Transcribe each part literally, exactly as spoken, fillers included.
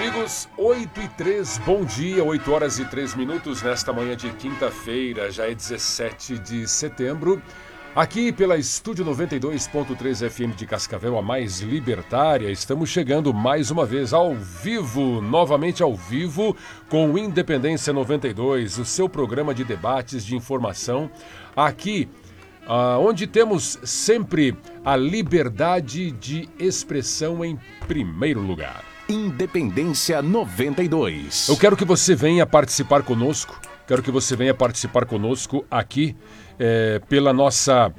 Amigos, oito e três, bom dia, oito horas e três minutos nesta manhã de quinta-feira, já é dezessete de setembro. Aqui pela Estúdio noventa e dois ponto três F M de Cascavel, a mais libertária, estamos chegando mais uma vez ao vivo, novamente ao vivo, com o Independência noventa e dois, o seu programa de debates, de informação, aqui ah, onde temos sempre a liberdade de expressão em primeiro lugar. Independência noventa e dois. Eu quero que você venha participar conosco, quero que você venha participar conosco aqui é, pela nossa,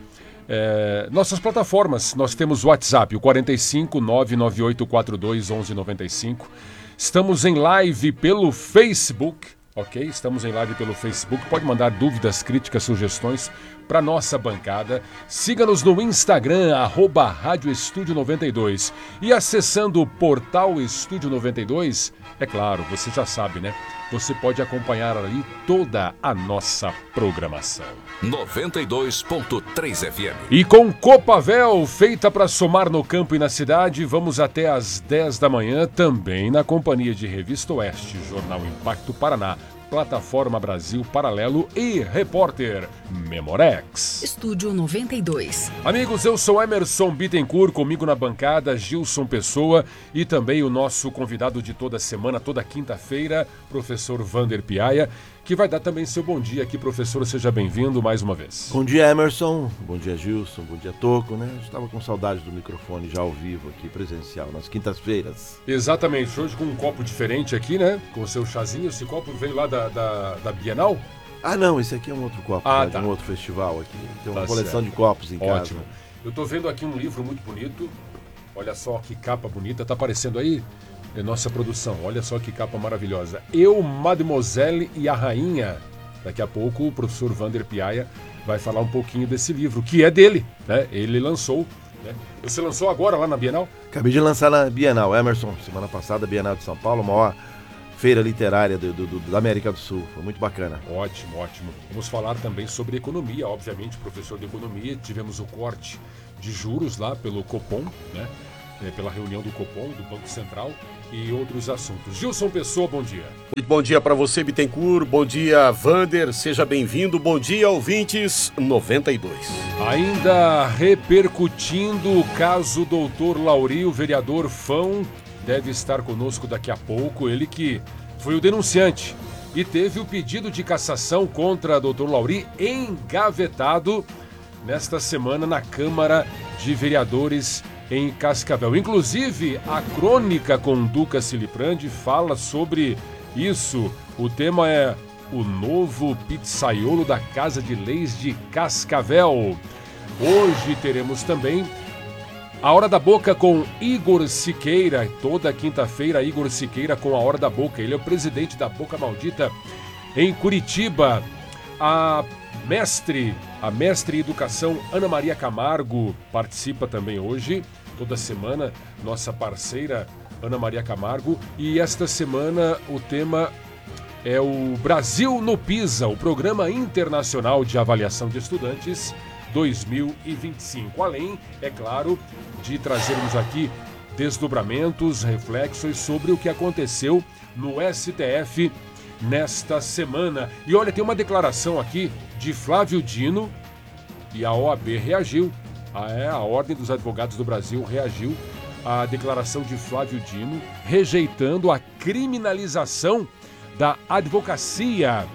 é, nossas plataformas. Nós temos o WhatsApp, o quarenta e cinco, nove nove oito quatro dois, onze noventa e cinco. Estamos em live pelo Facebook, ok? Estamos em live pelo Facebook. Pode mandar dúvidas, críticas, sugestões para nossa bancada. Siga-nos no Instagram, arroba Rádio Estúdio noventa e dois. E acessando o portal Estúdio noventa e dois, é claro, você já sabe, né? Você pode acompanhar ali toda a nossa programação. noventa e dois ponto três F M. E com Copavel, feita para somar no campo e na cidade, vamos até às dez da manhã, também na companhia de Revista Oeste, Jornal Impacto Paraná, Plataforma Brasil Paralelo e Repórter Memorex. Estúdio noventa e dois. Amigos, eu sou Emerson Bittencourt, comigo na bancada Gilson Pessoa e também o nosso convidado de toda semana, toda quinta-feira, professor Vander Piaia, que vai dar também seu bom dia aqui, professor, seja bem-vindo mais uma vez. Bom dia, Emerson, bom dia, Gilson, bom dia, Toco, né? Eu estava com saudade do microfone já ao vivo aqui, presencial, nas quintas-feiras. Exatamente, hoje com um copo diferente aqui, né? Com o seu chazinho, esse copo veio lá da, da, da Bienal? Ah, não, esse aqui é um outro copo, ah, né, tá. de um outro festival aqui. Tem uma Tá coleção certo. de copos em casa. Ótimo. Eu tô vendo aqui um livro muito bonito. Olha só que capa bonita. Tá aparecendo aí? É nossa produção. Olha só que capa maravilhosa. Eu, Mademoiselle e a Rainha. Daqui a pouco o professor Vander Piaia vai falar um pouquinho desse livro, que é dele, né? Ele lançou, né? Você lançou agora lá na Bienal? Acabei de lançar na Bienal, Emerson, semana passada, Bienal de São Paulo, a maior feira literária do, do, do, da América do Sul. Foi muito bacana. Ótimo, ótimo. Vamos falar também sobre economia, obviamente, professor de economia. Tivemos o corte de juros lá pelo Copom, né? É, pela reunião do Copom, do Banco Central e outros assuntos. Gilson Pessoa, bom dia. Muito bom dia para você, Bittencourt. Bom dia, Vander. Seja bem-vindo. Bom dia, ouvintes noventa e dois. Ainda repercutindo o caso doutor Lauri, o vereador Fão, deve estar conosco daqui a pouco. Ele que foi o denunciante e teve o pedido de cassação contra doutor Lauri engavetado nesta semana na Câmara de Vereadores em Cascavel. Inclusive, a crônica com Duca Siliprandi fala sobre isso. O tema é o novo pizzaiolo da Casa de Leis de Cascavel. Hoje teremos também a Hora da Boca com Igor Siqueira. Toda quinta-feira, Igor Siqueira com a Hora da Boca. Ele é o presidente da Boca Maldita em Curitiba. A mestre, a mestre em educação Ana Maria Camargo participa também hoje, toda semana, nossa parceira Ana Maria Camargo. E esta semana o tema é o Brasil no PISA, o Programa Internacional de Avaliação de Estudantes dois mil e vinte e cinco. Além, é claro, de trazermos aqui desdobramentos, reflexos sobre o que aconteceu no S T F nesta semana. E olha, tem uma declaração aqui de Flávio Dino e a O A B reagiu. A, é, a Ordem dos Advogados do Brasil reagiu à declaração de Flávio Dino, rejeitando a criminalização da advocacia.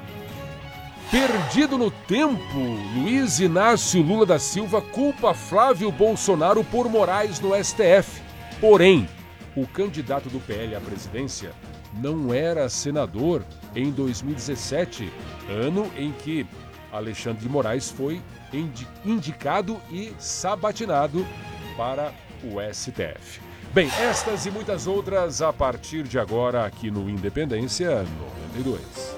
Perdido no tempo, Luiz Inácio Lula da Silva culpa Flávio Bolsonaro por morais no S T F. Porém, o candidato do P L à presidência não era senador em dois mil e dezessete, ano em que Alexandre de Moraes foi indicado e sabatinado para o S T F. Bem, estas e muitas outras a partir de agora aqui no Independência noventa e dois.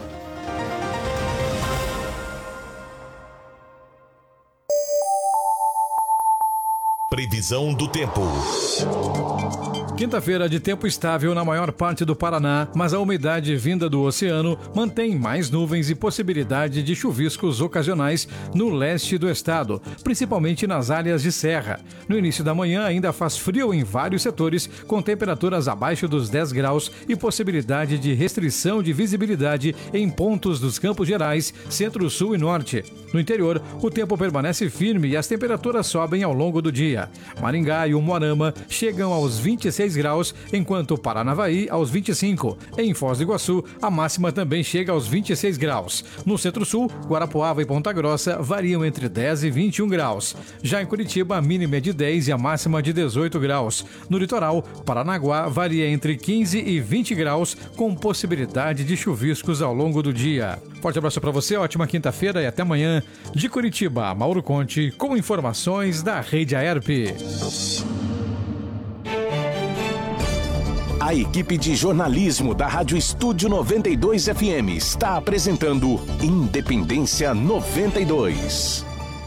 Previsão do tempo. Quinta-feira de tempo estável na maior parte do Paraná, mas a umidade vinda do oceano mantém mais nuvens e possibilidade de chuviscos ocasionais no leste do estado, principalmente nas áreas de serra. No início da manhã ainda faz frio em vários setores, com temperaturas abaixo dos dez graus e possibilidade de restrição de visibilidade em pontos dos Campos Gerais, centro-sul e norte. No interior, o tempo permanece firme e as temperaturas sobem ao longo do dia. Maringá e Umuarama chegam aos vinte e seis graus, enquanto Paranavaí aos vinte e cinco. Em Foz do Iguaçu, a máxima também chega aos vinte e seis graus. No Centro-Sul, Guarapuava e Ponta Grossa variam entre dez e vinte e um graus. Já em Curitiba, a mínima é de dez e a máxima de dezoito graus. No litoral, Paranaguá varia entre quinze e vinte graus, com possibilidade de chuviscos ao longo do dia. Forte abraço para você, ótima quinta-feira e até amanhã. De Curitiba, Mauro Conte, com informações da Rede Aerp. A equipe de jornalismo da Rádio Estúdio noventa e dois F M está apresentando Independência noventa e dois.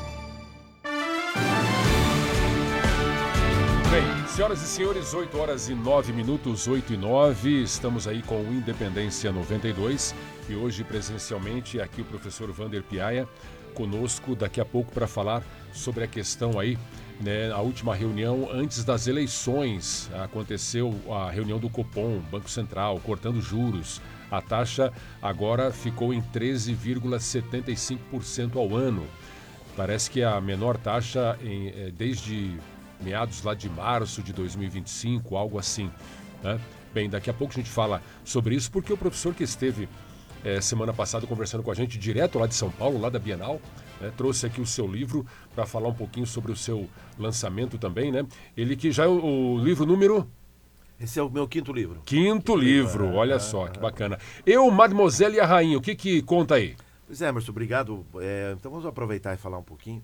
Bem, senhoras e senhores, oito horas e nove minutos, oito e nove, estamos aí com o Independência noventa e dois e hoje presencialmente aqui o professor Vander Piaia conosco daqui a pouco para falar sobre a questão aí, né, a última reunião antes das eleições, aconteceu a reunião do Copom, Banco Central, cortando juros. A taxa agora ficou em treze vírgula setenta e cinco por cento ao ano. Parece que é a menor taxa em, desde meados lá de março de dois mil e vinte e cinco, algo assim, né? Bem, daqui a pouco a gente fala sobre isso, porque o professor que esteve é, semana passada conversando com a gente direto lá de São Paulo, lá da Bienal, né, trouxe aqui o seu livro para falar um pouquinho sobre o seu lançamento também, né? Ele que já é o, o livro número... Esse é o meu quinto livro. Quinto livro, olha só, que bacana. Eu, Mademoiselle e a Rainha, o que que conta aí? Pois é, Emerson, obrigado. É, então vamos aproveitar e falar um pouquinho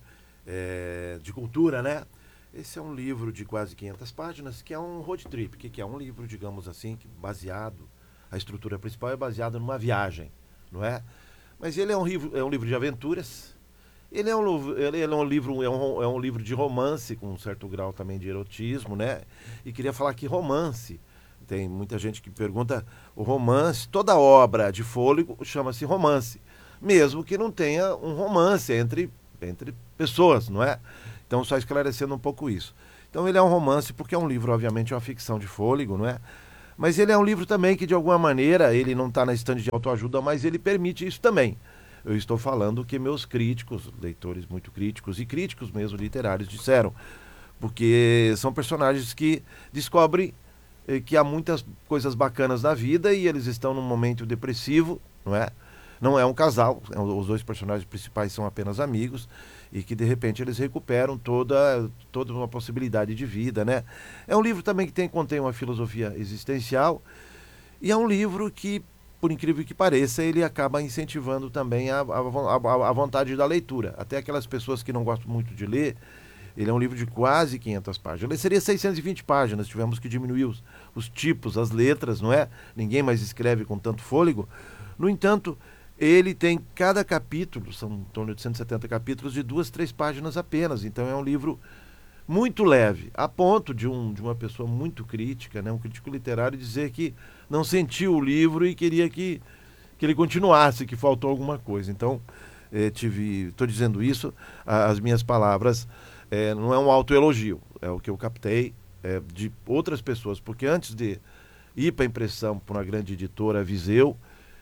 é, de cultura, né? Esse é um livro de quase quinhentas páginas, que é um road trip, que, que é um livro, digamos assim, que baseado, a estrutura principal é baseada numa viagem, não é? Mas ele é um livro, é um livro de aventuras, ele é um, ele é um livro, é um, é um livro de romance, com um certo grau também de erotismo, né? E queria falar que romance, tem muita gente que pergunta, o romance, toda obra de fôlego chama-se romance, mesmo que não tenha um romance entre, entre pessoas, não é? Então, só esclarecendo um pouco isso. Então, ele é um romance porque é um livro, obviamente, é uma ficção de fôlego, não é? Mas ele é um livro também que, de alguma maneira, ele não está na estante de autoajuda, mas ele permite isso também. Eu estou falando que meus críticos, leitores muito críticos e críticos mesmo literários disseram, porque são personagens que descobrem eh, que há muitas coisas bacanas na vida e eles estão num momento depressivo, não é? Não é um casal, os dois personagens principais são apenas amigos e que de repente eles recuperam toda, toda uma possibilidade de vida, né? É um livro também que tem, contém uma filosofia existencial e é um livro que, por incrível que pareça, ele acaba incentivando também a, a, a, a vontade da leitura. Até aquelas pessoas que não gostam muito de ler, ele é um livro de quase quinhentas páginas. Ele seria seiscentas e vinte páginas, tivemos que diminuir os, os tipos, as letras, não é? Ninguém mais escreve com tanto fôlego. No entanto, ele tem cada capítulo, são em torno de cento e setenta capítulos, de duas, três páginas apenas. Então é um livro muito leve, a ponto de, um, de uma pessoa muito crítica, né, um crítico literário, dizer que não sentiu o livro e queria que, que ele continuasse, que faltou alguma coisa. Então, eh, tive, estou dizendo isso, a, as minhas palavras, eh, não é um autoelogio, é o que eu captei eh, de outras pessoas, porque antes de ir para a impressão para uma grande editora, Viseu,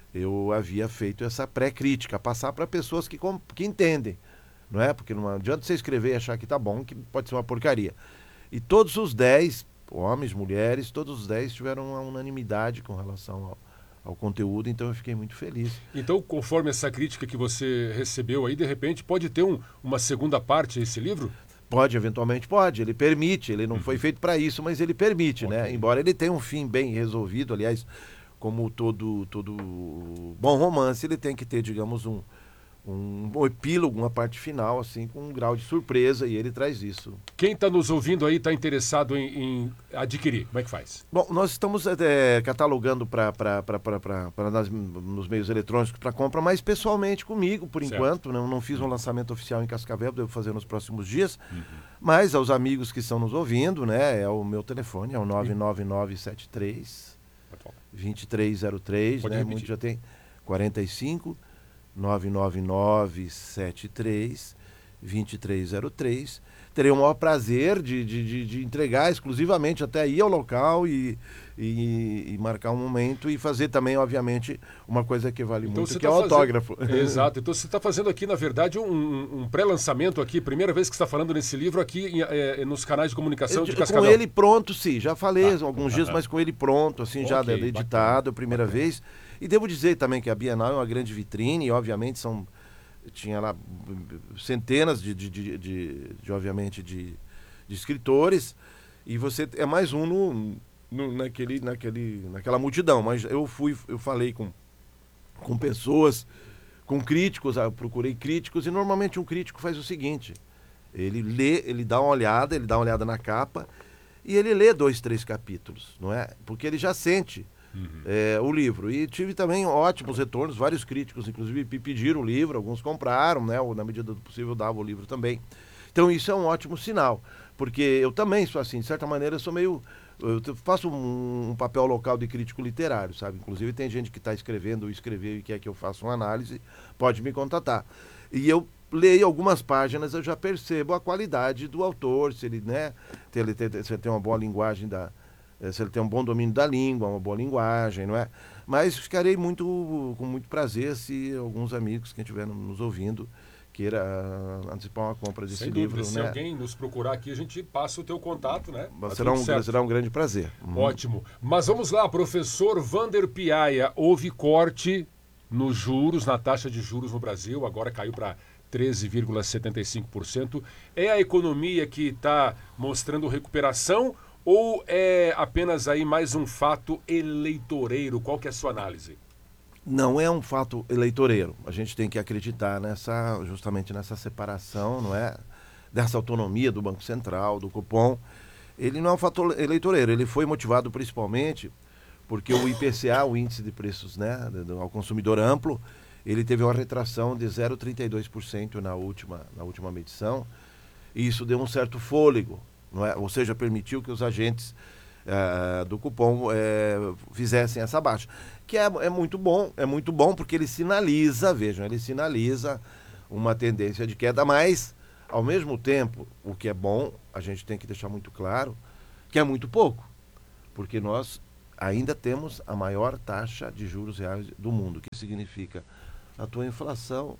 eu havia feito essa pré-crítica, passar para pessoas que, que entendem, não é? Porque não adianta você escrever e achar que tá bom, que pode ser uma porcaria. E todos os dez, homens, mulheres, todos os dez tiveram uma unanimidade com relação ao, ao conteúdo, então eu fiquei muito feliz. Então, conforme essa crítica que você recebeu aí, de repente, pode ter um, uma segunda parte a esse livro? Pode, eventualmente pode, ele permite, ele não uhum. foi feito para isso, mas ele permite, okay. né? Embora ele tenha um fim bem resolvido, aliás... Como todo, todo bom romance, ele tem que ter, digamos, um, um, um epílogo, uma parte final, assim, com um grau de surpresa, e ele traz isso. Quem está nos ouvindo aí está interessado em, em adquirir, como é que faz? Bom, nós estamos é, catalogando para nos meios eletrônicos para compra, mas pessoalmente comigo, por certo. enquanto. Não, não fiz um lançamento oficial em Cascavel, devo fazer nos próximos dias. Uhum. Mas aos amigos que estão nos ouvindo, né, é o meu telefone, é o nove nove nove sete três, dois três zero três, né, muito já tem quarenta e cinco, nove nove nove sete três, dois três zero três. Terei o maior prazer de, de, de, de entregar exclusivamente, até ir ao local e, e, e marcar um momento e fazer também, obviamente, uma coisa que vale então muito, que tá é o fazendo... autógrafo. Exato. Então você está fazendo aqui, na verdade, um, um pré-lançamento aqui, primeira vez que você está falando nesse livro aqui é, nos canais de comunicação de Cascavel. Com ele pronto, sim. Já falei ah, alguns ah, dias, ah, mas com ele pronto, assim, okay, já editado, a primeira bacana. vez. E devo dizer também que a Bienal é uma grande vitrine e, obviamente, são... tinha lá centenas de, de, de, de, de obviamente, de, de escritores, e você é mais um no, no, naquele, naquele, naquela multidão. Mas eu fui, eu falei com, com pessoas, com críticos, eu procurei críticos, e normalmente um crítico faz o seguinte, ele lê, ele dá uma olhada, ele dá uma olhada na capa, e ele lê dois, três capítulos, não é? Porque ele já sente Uhum. É, o livro. E tive também ótimos retornos, vários críticos, inclusive, pediram o livro, alguns compraram, né? Ou, na medida do possível, dava o livro também. Então, isso é um ótimo sinal, porque eu também sou assim, de certa maneira, eu sou meio... Eu faço um, um papel local de crítico literário, sabe? Inclusive, tem gente que está escrevendo ou escreveu e quer que eu faça uma análise, pode me contatar. E eu leio algumas páginas, eu já percebo a qualidade do autor, se ele, né, se ele tem, se ele tem uma boa linguagem da... se ele tem um bom domínio da língua, uma boa linguagem, não é? Mas ficarei muito, com muito prazer se alguns amigos que estiverem nos ouvindo queira antecipar uma compra desse Sem livro. Dúvida, né? Se alguém nos procurar aqui, a gente passa o teu contato, né? Tá será, um, será um grande prazer. Uhum. Ótimo. Mas vamos lá, professor Vander Piaia, houve corte nos juros, na taxa de juros no Brasil, agora caiu para treze vírgula setenta e cinco por cento. É a economia que está mostrando recuperação ou é apenas aí mais um fato eleitoreiro? Qual que é a sua análise? Não é um fato eleitoreiro. A gente tem que acreditar nessa, justamente nessa separação, não é? Dessa autonomia do Banco Central, do cupom. Ele não é um fato eleitoreiro. Ele foi motivado principalmente porque o I P C A, o Índice de Preços, né, ao Consumidor Amplo, ele teve uma retração de zero vírgula trinta e dois por cento na última, na última medição. E isso deu um certo fôlego. Não é? Ou seja, permitiu que os agentes uh, do cupom uh, fizessem essa baixa. Que é, é muito bom, é muito bom porque ele sinaliza, vejam, ele sinaliza uma tendência de queda, mas, ao mesmo tempo, o que é bom, a gente tem que deixar muito claro, que é muito pouco, porque nós ainda temos a maior taxa de juros reais do mundo, que significa a tua inflação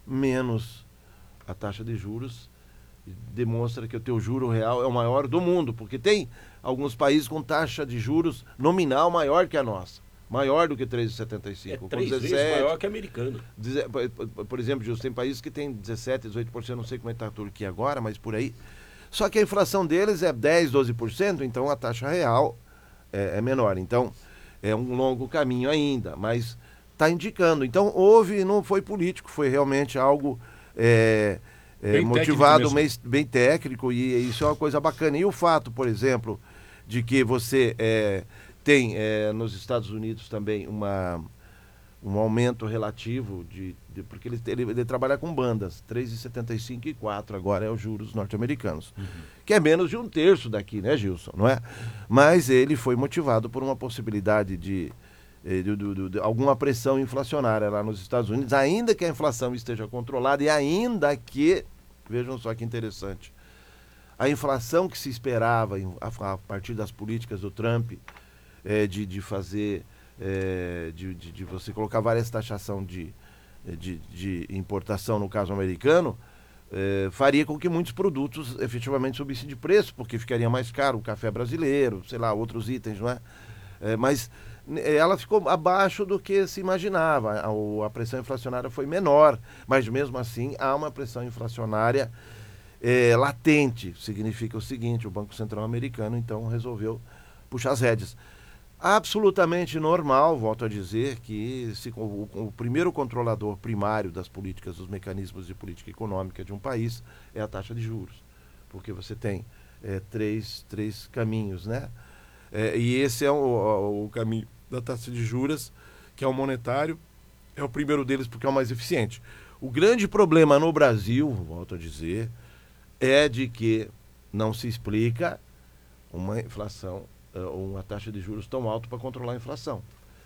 menos a taxa de juros demonstra que o teu juro real é o maior do mundo, porque tem alguns países com taxa de juros nominal maior que a nossa, maior do que três vírgula setenta e cinco. É três vezes maior que americano. Por exemplo, Gilson, tem países que tem dezessete, dezoito por cento, não sei como é que está a Turquia agora, mas por aí. Só que a inflação deles é dez, doze por cento, então a taxa real é, é menor. Então, é um longo caminho ainda, mas está indicando. Então, houve, não foi político, foi realmente algo... É, É, bem motivado, técnico bem, bem técnico, e isso é uma coisa bacana. E o fato, por exemplo, de que você é, tem é, nos Estados Unidos também uma, um aumento relativo, de, de porque ele, ele, ele trabalha com bandas, três vírgula setenta e cinco e quatro agora é os juros norte-americanos, uhum. que é menos de um terço daqui, né, Gilson? Não é? Mas ele foi motivado por uma possibilidade de, de, de, de, de alguma pressão inflacionária lá nos Estados Unidos, ainda que a inflação esteja controlada e ainda que, vejam só que interessante, a inflação que se esperava a, a partir das políticas do Trump, é, de, de fazer, é, de, de, de você colocar várias taxação de, de, de importação, no caso americano, é, faria com que muitos produtos efetivamente subissem de preço, porque ficaria mais caro o café brasileiro, sei lá, outros itens, não é? É, mas ela ficou abaixo do que se imaginava, a, a pressão inflacionária foi menor, mas mesmo assim há uma pressão inflacionária é, latente. Significa o seguinte, o Banco Central americano então resolveu puxar as rédeas. Absolutamente normal, volto a dizer, que se, o, o primeiro controlador primário das políticas, dos mecanismos de política econômica de um país é a taxa de juros. Porque você tem é, três, três caminhos, né? É, e esse é o, o, o caminho da taxa de juros, que é o monetário, é o primeiro deles porque é o mais eficiente. O grande problema no Brasil, volto a dizer, é de que não se explica uma inflação ou uma taxa de juros tão alta para controlar a inflação.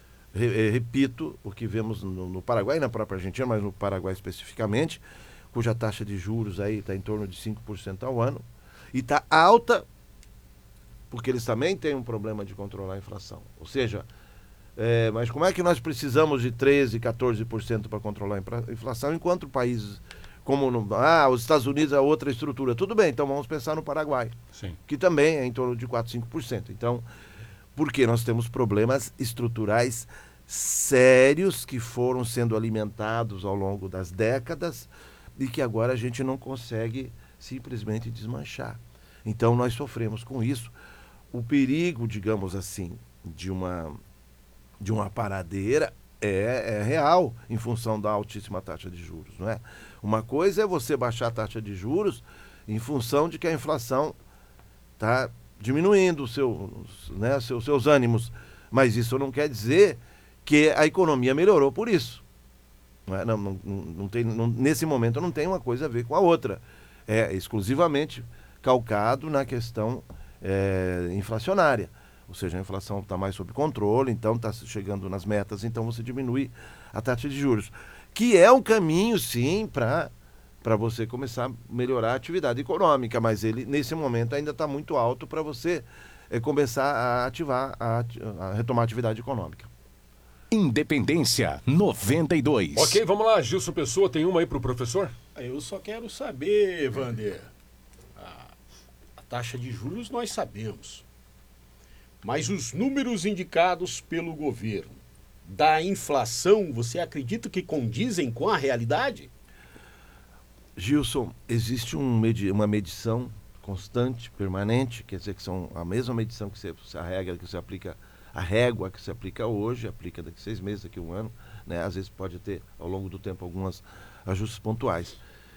Repito o que vemos no, no Paraguai e na própria Argentina, mas no Paraguai especificamente, cuja taxa de juros aí está em torno de cinco por cento ao ano, e está alta porque eles também têm um problema de controlar a inflação. Ou seja, é, mas como é que nós precisamos de treze, quatorze por cento para controlar a inflação, enquanto países como no, ah, os Estados Unidos é outra estrutura? Tudo bem, então vamos pensar no Paraguai, Sim. que também é em torno de quatro, cinco por cento. Então, porque nós temos problemas estruturais sérios que foram sendo alimentados ao longo das décadas e que agora a gente não consegue simplesmente desmanchar. Então, nós sofremos com isso. O perigo, digamos assim, de uma, de uma paradeira é, é real em função da altíssima taxa de juros, não é? Uma coisa é você baixar a taxa de juros em função de que a inflação está diminuindo o seu, né, seus, seus ânimos, mas isso não quer dizer que a economia melhorou por isso. Não é? não, não, não tem, não, nesse momento não tem uma coisa a ver com a outra. É exclusivamente calcado na questão é, inflacionária. Ou seja, a inflação está mais sob controle, então está chegando nas metas, então você diminui a taxa de juros. Que é um caminho, sim, para para você começar a melhorar a atividade econômica, mas ele, nesse momento, ainda está muito alto para você é, começar a ativar, a, a retomar a atividade econômica. Independência noventa e dois. Ok, vamos lá, Gilson Pessoa, tem uma aí para o professor? Eu só quero saber, Wander, a, a taxa de juros nós sabemos, mas os números indicados pelo governo da inflação, você acredita que condizem com a realidade? Gilson, existe um medi- uma medição constante, permanente, quer dizer que são a mesma medição que você, a regra que você aplica, a régua que se aplica hoje, aplica daqui a seis meses, daqui a um ano, né? Às vezes pode ter, ao longo do tempo, alguns ajustes pontuais.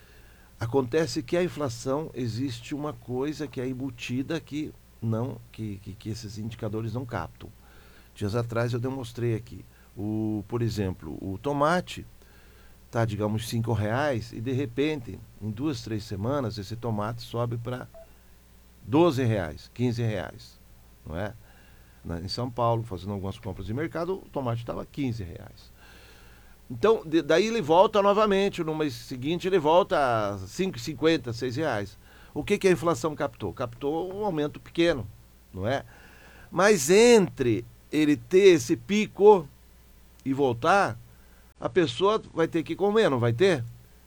Acontece que a inflação, existe uma coisa que é embutida que, não, que, que, que esses indicadores não captam. Dias atrás eu demonstrei aqui, o, por exemplo, o tomate está, digamos, cinco reais e, de repente, em duas, três semanas, esse tomate sobe para doze reais, quinze reais, não é? Na, em São Paulo, fazendo algumas compras de mercado, o tomate estava quinze reais. Então, de, daí ele volta novamente, no mês seguinte ele volta a cinco reais e cinquenta centavos, seis reais. O que, que a inflação captou? Captou um aumento pequeno, não é? Mas entre ele ter esse pico e voltar, a pessoa vai ter que comer, não vai ter?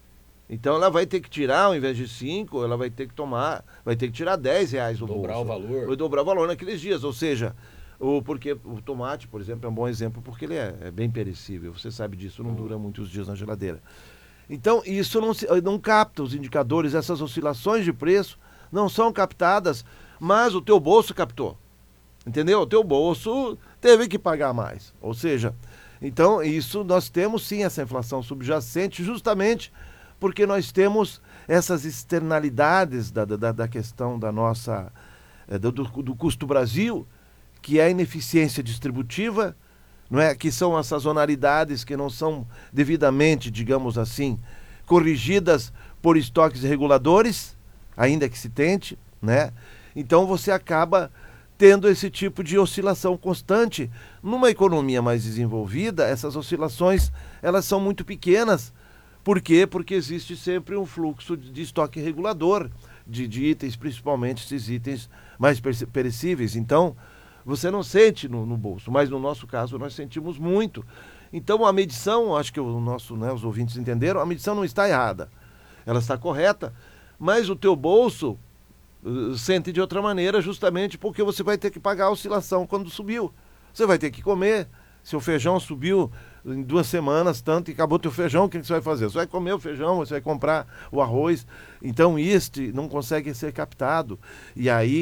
Então ela vai ter que tirar, ao invés de cinco, ela vai ter que tomar, vai ter que tirar dez reais do bolso. Dobrar o valor. Vai dobrar o valor naqueles dias, ou seja, o, porque o tomate, por exemplo, é um bom exemplo porque ele é, é bem perecível, você sabe disso, não dura muitos dias na geladeira. Então isso não, se, não capta os indicadores, essas oscilações de preço não são captadas, mas o teu bolso captou, entendeu? O teu bolso teve que pagar mais, ou seja... Então, isso nós temos sim essa inflação subjacente, justamente porque nós temos essas externalidades da, da, da questão da nossa, do, do custo Brasil, que é a ineficiência distributiva, não é? Que são as sazonalidades que não são devidamente, digamos assim, corrigidas por estoques reguladores, ainda que se tente, né? Então você acaba tendo esse tipo de oscilação constante. Numa economia mais desenvolvida, essas oscilações, elas são muito pequenas. Por quê? Porque existe sempre um fluxo de estoque regulador de, de itens, principalmente esses itens mais perecíveis. Então, você não sente no, no bolso, mas no nosso caso nós sentimos muito. Então, a medição, acho que o nosso, né, os ouvintes entenderam, a medição não está errada. Ela está correta, mas o teu bolso sente de outra maneira, justamente porque você vai ter que pagar a oscilação quando subiu. Você vai ter que comer. Seu feijão subiu em duas semanas tanto e acabou teu feijão, o que você vai fazer? Você vai comer o feijão, você vai comprar o arroz. Então este não consegue ser captado. E aí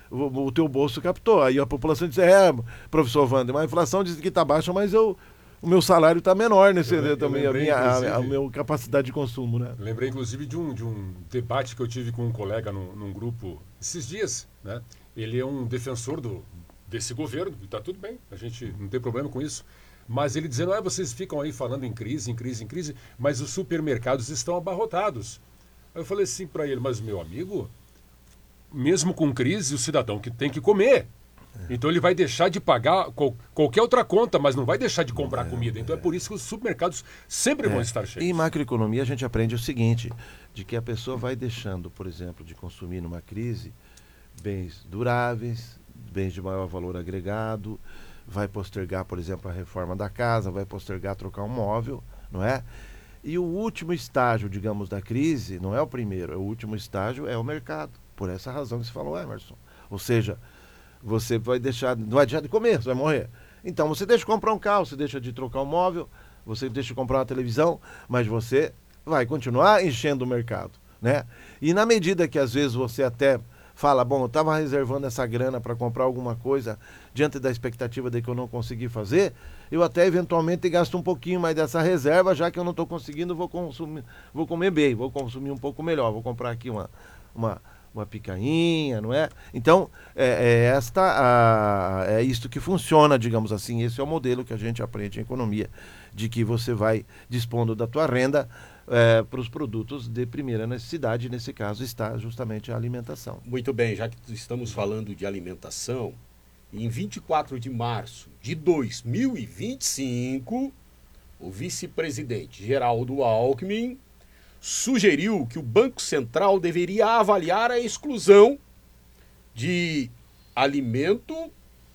o, o teu bolso captou. Aí a população diz, é, professor Wander, mas a inflação diz que está baixa, mas eu, o meu salário está menor nesse eu, também, eu lembrei, a, minha, a, a minha capacidade de consumo, né? Lembrei, inclusive, de um, de um debate que eu tive com um colega num, num grupo esses dias, né? Ele é um defensor do, desse governo, e está tudo bem, a gente não tem problema com isso. Mas ele dizendo, ah, vocês ficam aí falando em crise, em crise, em crise, mas os supermercados estão abarrotados. Aí eu falei assim para ele, mas meu amigo, mesmo com crise, o cidadão que tem que comer. É. Então ele vai deixar de pagar qual, qualquer outra conta, mas não vai deixar de comprar é, comida. Então é. é por isso que os supermercados sempre é. vão estar cheios. Em macroeconomia a gente aprende o seguinte, de que a pessoa vai deixando, por exemplo, de consumir numa crise bens duráveis, bens de maior valor agregado, vai postergar, por exemplo, a reforma da casa, vai postergar trocar um móvel, não é? E o último estágio, digamos, da crise, não é o primeiro, o último estágio é o mercado. Por essa razão que você falou, Emerson. Ou seja, você vai deixar, não vai deixar de comer, você vai morrer. Então você deixa de comprar um carro, você deixa de trocar um móvel, você deixa de comprar uma televisão, mas você vai continuar enchendo o mercado, né? E na medida que às vezes você até fala, bom, eu estava reservando essa grana para comprar alguma coisa diante da expectativa de que eu não consegui fazer, eu até eventualmente gasto um pouquinho mais dessa reserva, já que eu não estou conseguindo, vou consumir, vou comer bem, vou consumir um pouco melhor, vou comprar aqui uma, uma, uma picanha, não é? Então, é, é, esta, a, é isto que funciona, digamos assim, esse é o modelo que a gente aprende em economia, de que você vai dispondo da tua renda É, para os produtos de primeira necessidade, nesse caso está justamente a alimentação. Muito bem, já que estamos falando de alimentação, em vinte e quatro de março de dois mil e vinte e cinco, o vice-presidente Geraldo Alckmin sugeriu que o Banco Central deveria avaliar a exclusão de alimento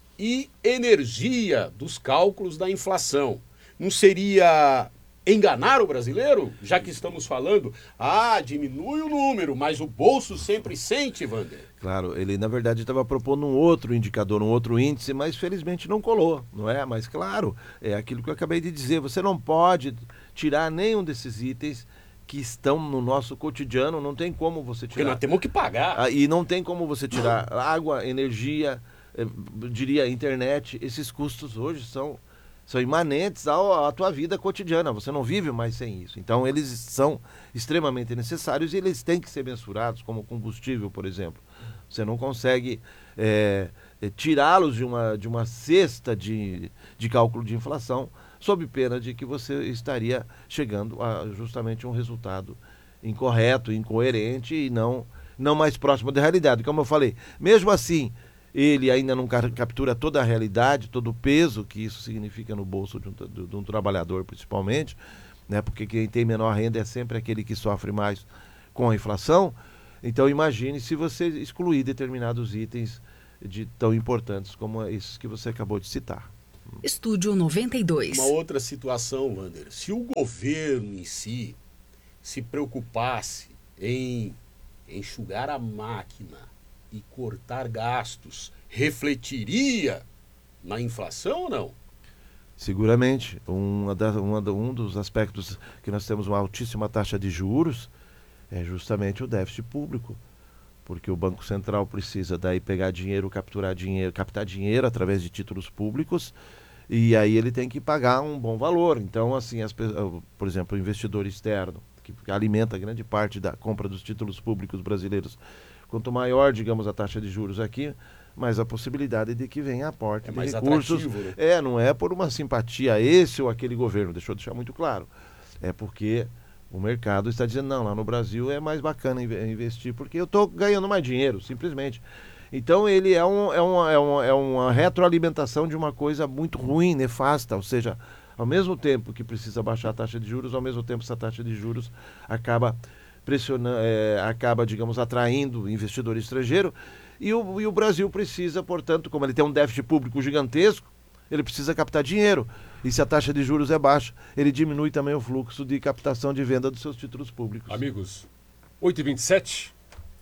e energia dos cálculos da inflação. Não seria enganar o brasileiro? Já que estamos falando, ah, diminui o número, mas o bolso sempre sente, Wander. Claro, ele na verdade estava propondo um outro indicador, um outro índice, mas felizmente não colou, não é? Mas claro, é aquilo que eu acabei de dizer, você não pode tirar nenhum desses itens que estão no nosso cotidiano, não tem como você tirar. Porque nós temos que pagar. Ah, e não tem como você tirar água, energia, eu diria internet, esses custos hoje são... são imanentes à tua vida cotidiana, você não vive mais sem isso. Então eles são extremamente necessários e eles têm que ser mensurados como combustível, por exemplo. Você não consegue é, tirá-los de uma, de uma cesta de, de cálculo de inflação, sob pena de que você estaria chegando a justamente um resultado incorreto, incoerente e não, não mais próximo da realidade. Como eu falei, mesmo assim, ele ainda não captura toda a realidade, todo o peso que isso significa no bolso de um, de um trabalhador, principalmente, né? Porque quem tem menor renda é sempre aquele que sofre mais com a inflação. Então imagine se você excluir determinados itens de, tão importantes como esses que você acabou de citar. Estúdio noventa e dois. Uma outra situação, Wander, se o governo em si se preocupasse em enxugar a máquina e cortar gastos, refletiria na inflação ou não? Seguramente. Uma da, uma da, um dos aspectos que nós temos uma altíssima taxa de juros é justamente o déficit público. Porque o Banco Central precisa daí pegar dinheiro, capturar dinheiro, captar dinheiro através de títulos públicos, e aí ele tem que pagar um bom valor. Então, assim, as, por exemplo, o investidor externo, que alimenta grande parte da compra dos títulos públicos brasileiros, quanto maior, digamos, a taxa de juros aqui, mais a possibilidade de que venha aporte é de recursos. Né? É, não é por uma simpatia a esse ou aquele governo, deixa eu deixar muito claro. É porque o mercado está dizendo, não, lá no Brasil é mais bacana investir, porque eu estou ganhando mais dinheiro, simplesmente. Então ele é, um, é, uma, é, uma, é uma retroalimentação de uma coisa muito ruim, nefasta, ou seja, ao mesmo tempo que precisa baixar a taxa de juros, ao mesmo tempo essa taxa de juros acaba pressionando, é, acaba, digamos, atraindo investidor estrangeiro, e o, e o Brasil precisa, portanto, como ele tem um déficit público gigantesco, ele precisa captar dinheiro. E se a taxa de juros é baixa, ele diminui também o fluxo de captação de venda dos seus títulos públicos. Amigos, oito e vinte e sete,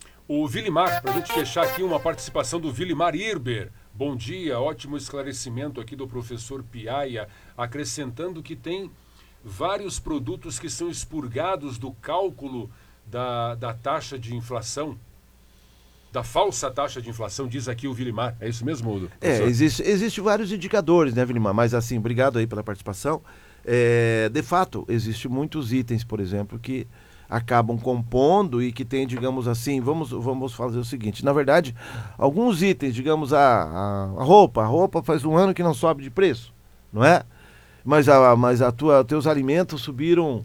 o Vilimar, para a gente fechar aqui uma participação do Vilimar Irber. Bom dia, ótimo esclarecimento aqui do professor Piaia, acrescentando que tem vários produtos que são expurgados do cálculo da, da taxa de inflação. da falsa taxa de inflação, diz aqui o Vilimar. É isso mesmo, Udo? É, existe, existe vários indicadores, né, Vilimar? Mas assim, obrigado aí pela participação. É, de fato, existem muitos itens, por exemplo, que acabam compondo e que tem, digamos assim, vamos, vamos fazer o seguinte, na verdade, alguns itens, digamos, a, a, a roupa, a roupa faz um ano que não sobe de preço, não é? Mas, a, mas a tua, teus alimentos subiram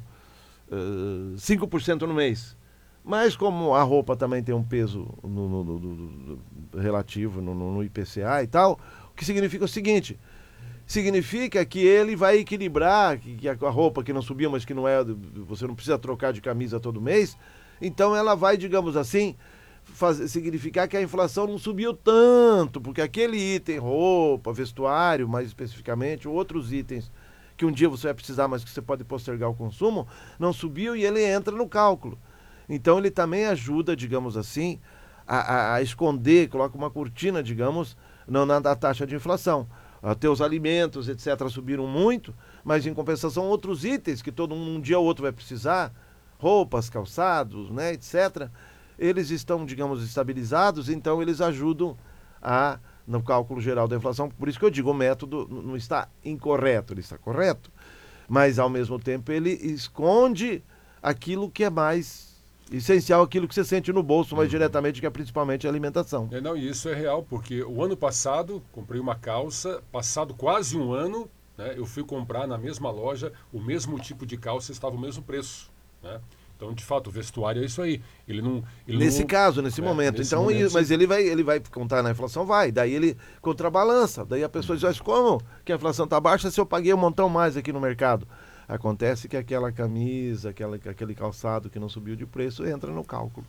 uh, cinco por cento no mês. Mas como a roupa também tem um peso no, no, no, no, no, relativo no, no I P C A e tal, o que significa o seguinte, significa que ele vai equilibrar, que, que a roupa que não subiu, mas que não é, você não precisa trocar de camisa todo mês, então ela vai, digamos assim, fazer, significar que a inflação não subiu tanto, porque aquele item, roupa, vestuário, mais especificamente, ou outros itens que um dia você vai precisar, mas que você pode postergar o consumo, não subiu e ele entra no cálculo. Então ele também ajuda, digamos assim, a, a, a esconder, coloca uma cortina, digamos, na, na, na taxa de inflação. Até os alimentos, etcétera, subiram muito, mas em compensação outros itens que todo um dia ou outro vai precisar, roupas, calçados, né, etcétera, eles estão, digamos, estabilizados, então eles ajudam a, no cálculo geral da inflação. Por isso que eu digo, o método não está incorreto, ele está correto, mas ao mesmo tempo ele esconde aquilo que é mais essencial, aquilo que você sente no bolso mais uhum. diretamente, que é principalmente a alimentação. É, não, e isso é real, porque o ano passado, comprei uma calça, passado quase um ano, né, eu fui comprar na mesma loja, o mesmo tipo de calça estava o mesmo preço, né? Então, de fato, o vestuário é isso aí. Ele não, ele nesse não... caso, nesse é, momento. Nesse então, momento, mas ele vai, ele vai contar na inflação? Vai. Daí ele contrabalança. Daí a pessoa diz, mas como que a inflação está baixa se eu paguei um montão mais aqui no mercado? Acontece que aquela camisa, aquela, aquele calçado que não subiu de preço entra no cálculo.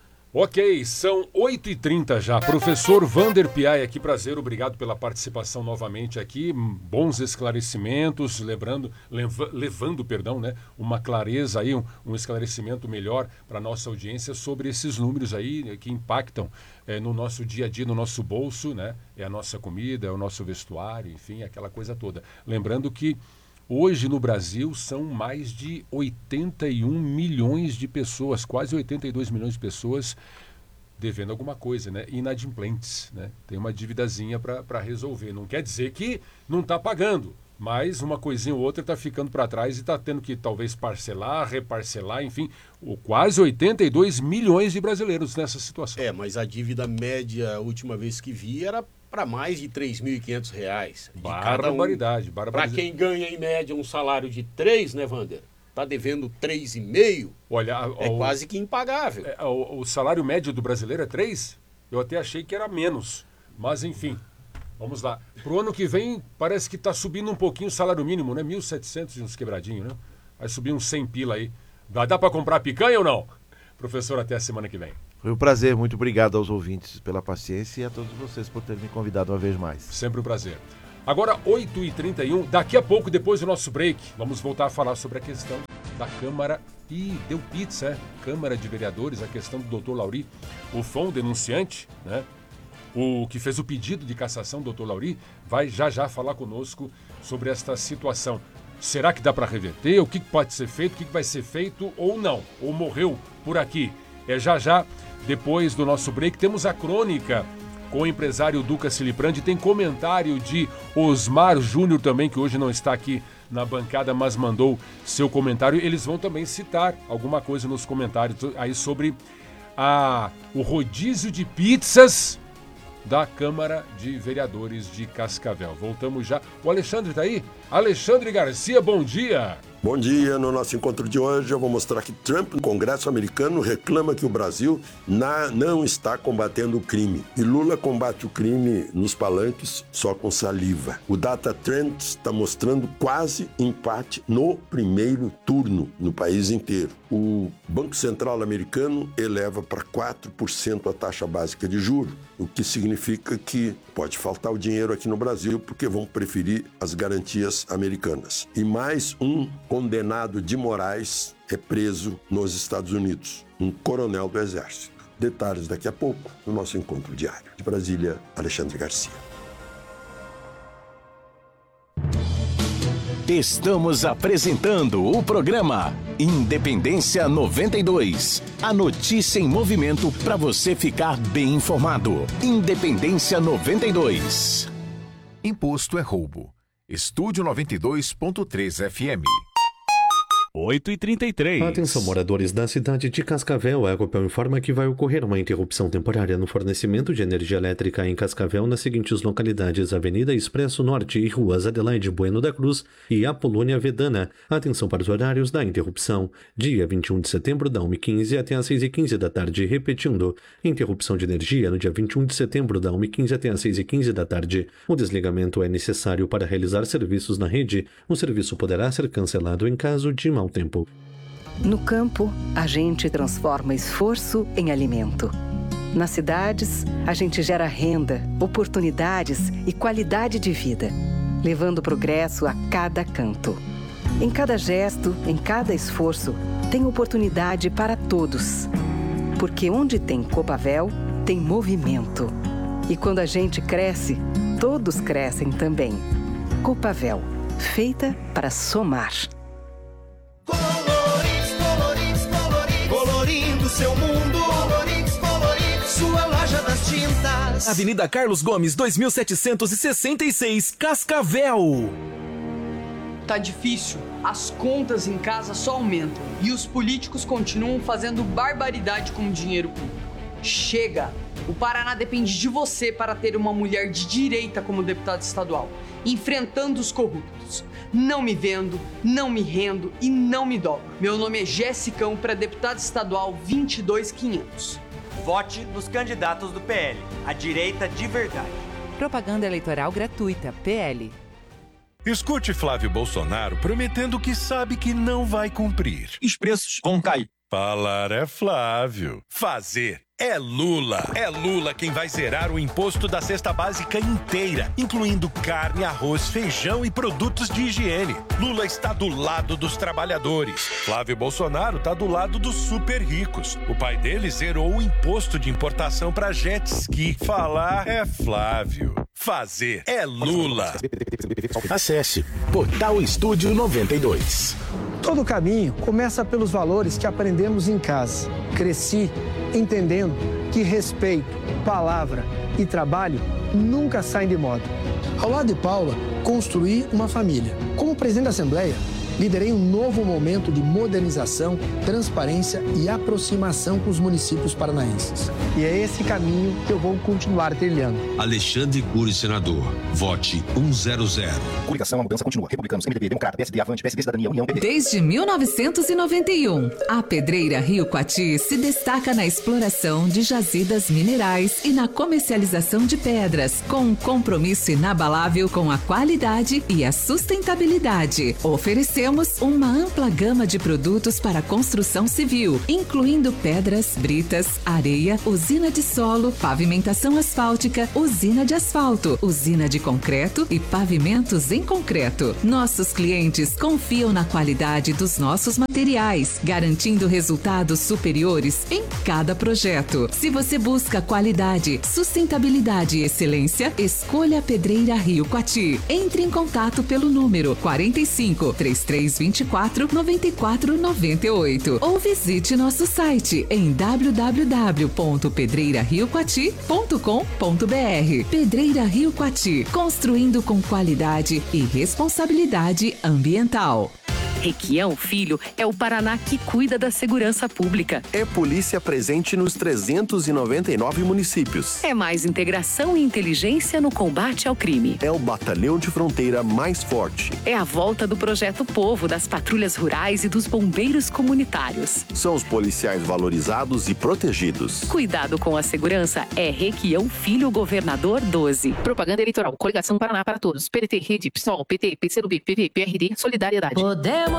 Ok, são oito e trinta já. Professor Vander Piai, aqui, prazer, obrigado pela participação novamente aqui. Bons esclarecimentos, lembrando, leva, levando perdão, né, uma clareza aí, um, um esclarecimento melhor para a nossa audiência sobre esses números aí, né, que impactam é, no nosso dia a dia, no nosso bolso, né? É a nossa comida, é o nosso vestuário, enfim, aquela coisa toda. Lembrando que hoje no Brasil são mais de oitenta e um milhões de pessoas, quase oitenta e dois milhões de pessoas devendo alguma coisa, né? Inadimplentes, né? Tem uma dívidazinha para resolver. Não quer dizer que não está pagando, mas uma coisinha ou outra está ficando para trás e está tendo que talvez parcelar, reparcelar, enfim, o quase oitenta e dois milhões de brasileiros nessa situação. É, mas a dívida média, a última vez que vi, era para mais de três mil e quinhentos reais. Barbaridade, um. barbaridade. Para quem ganha em média um salário de três, né, Vander? Está devendo três vírgula cinco. Olha, é o, quase que impagável. É, o, o salário médio do brasileiro é três? Eu até achei que era menos. Mas, enfim, vamos lá. Para o ano que vem, parece que está subindo um pouquinho o salário mínimo, né? mil e setecentos e uns quebradinhos, né? Vai subir uns cem pila aí. Vai dar para comprar picanha ou não? Professor, até a semana que vem. Foi um prazer, muito obrigado aos ouvintes pela paciência e a todos vocês por terem me convidado uma vez mais. Sempre um prazer. Agora, oito e trinta e um, daqui a pouco, depois do nosso break, vamos voltar a falar sobre a questão da Câmara. Ih, deu pizza, é? Câmara de Vereadores, a questão do doutor Lauri, o F O N, denunciante, né? O que fez o pedido de cassação, doutor Lauri, vai já já falar conosco sobre esta situação. Será que dá para reverter? O que pode ser feito? O que vai ser feito ou não? Ou morreu por aqui? É já já. Depois do nosso break, temos a crônica com o empresário Duca Siliprandi. Tem comentário de Osmar Júnior também, que hoje não está aqui na bancada, mas mandou seu comentário. Eles vão também citar alguma coisa nos comentários aí sobre a, o rodízio de pizzas da Câmara de Vereadores de Cascavel. Voltamos já. O Alexandre está aí? Alexandre Garcia, bom dia! Bom dia, no nosso encontro de hoje eu vou mostrar que Trump, no Congresso americano, reclama que o Brasil na, não está combatendo o crime. E Lula combate o crime nos palanques só com saliva. O Data Trends está mostrando quase empate no primeiro turno no país inteiro. O Banco Central americano eleva para quatro por cento a taxa básica de juros, o que significa que pode faltar o dinheiro aqui no Brasil porque vão preferir as garantias americanas. E mais um condenado de Moraes é preso nos Estados Unidos, um coronel do Exército. Detalhes daqui a pouco no nosso encontro diário. De Brasília, Alexandre Garcia. Estamos apresentando o programa Independência noventa e dois. A notícia em movimento para você ficar bem informado. Independência noventa e dois. Imposto é roubo. Estúdio noventa e dois ponto três F M. oito e trinta e três. Atenção, moradores da cidade de Cascavel. A Ecopel informa que vai ocorrer uma interrupção temporária no fornecimento de energia elétrica em Cascavel nas seguintes localidades: Avenida Expresso Norte e Ruas Adelaide Bueno da Cruz e Apolônia Vedana. Atenção para os horários da interrupção. Dia vinte e um de setembro, da uma e quinze até às seis e quinze da tarde. Repetindo, interrupção de energia no dia vinte e um de setembro, da uma e quinze até às seis e quinze da tarde. O desligamento é necessário para realizar serviços na rede. O serviço poderá ser cancelado em caso de mau tempo. No campo, a gente transforma esforço em alimento. Nas cidades, a gente gera renda, oportunidades e qualidade de vida, levando progresso a cada canto. Em cada gesto, em cada esforço, tem oportunidade para todos. Porque onde tem Copavel, tem movimento. E quando a gente cresce, todos crescem também. Copavel, feita para somar. Colorix, Colorix, Colorix, colorindo seu mundo. Colorix, Colorix, sua loja das tintas. Avenida Carlos Gomes, dois mil setecentos e sessenta e seis, Cascavel. Tá difícil, as contas em casa só aumentam e os políticos continuam fazendo barbaridade com o dinheiro público. Chega! O Paraná depende de você para ter uma mulher de direita como deputada estadual, enfrentando os corruptos. Não me vendo, não me rendo e não me dobro. Meu nome é Jessicão para deputado estadual vinte e dois mil e quinhentos. Vote nos candidatos do P L, a direita de verdade. Propaganda eleitoral gratuita, P L. Escute Flávio Bolsonaro prometendo que sabe que não vai cumprir. Os preços vão cair. Falar é Flávio. Fazer é Lula. É Lula quem vai zerar o imposto da cesta básica inteira, incluindo carne, arroz, feijão e produtos de higiene. Lula está do lado dos trabalhadores. Flávio Bolsonaro está do lado dos super ricos. O pai dele zerou o imposto de importação para jet ski. Falar é Flávio. Fazer é Lula. Acesse Portal Estúdio noventa e dois. Todo caminho começa pelos valores que aprendemos em casa. Cresci entendendo que respeito, palavra e trabalho nunca saem de moda. Ao lado de Paula, construí uma família. Como presidente da Assembleia, liderei um novo momento de modernização, transparência e aproximação com os municípios paranaenses. E é esse caminho que eu vou continuar trilhando. Alexandre Cury, senador. Vote cento. Coligação, a mudança continua. Republicanos, M D B, Democrata, P S D, Avante, P S D, Cidadania, União, P P. Desde mil novecentos e noventa e um, a Pedreira Rio Coati se destaca na exploração de jazidas minerais e na comercialização de pedras, com um compromisso inabalável com a qualidade e a sustentabilidade. Oferecendo Temos uma ampla gama de produtos para construção civil, incluindo pedras, britas, areia, usina de solo, pavimentação asfáltica, usina de asfalto, usina de concreto e pavimentos em concreto. Nossos clientes confiam na qualidade dos nossos materiais, garantindo resultados superiores em cada projeto. Se você busca qualidade, sustentabilidade e excelência, escolha a Pedreira Rio Coati. Entre em contato pelo número quarenta e cinco, trinta e três, vinte e quatro, noventa e quatro, noventa e oito ou visite nosso site em w w w ponto pedreira rio coati ponto com ponto b r. Pedreira Rio Coati, construindo com qualidade e responsabilidade ambiental. Requião Filho é o Paraná que cuida da segurança pública. É polícia presente nos trezentos e noventa e nove municípios. É mais integração e inteligência no combate ao crime. É o batalhão de fronteira mais forte. É a volta do Projeto Povo, das patrulhas rurais e dos bombeiros comunitários. São os policiais valorizados e protegidos. Cuidado com a segurança é Requião Filho, Governador doze. Propaganda eleitoral. Coligação Paraná para Todos. P D T, Rede, PSOL, P T, P C do B, P V, P R D, Solidariedade. Podemos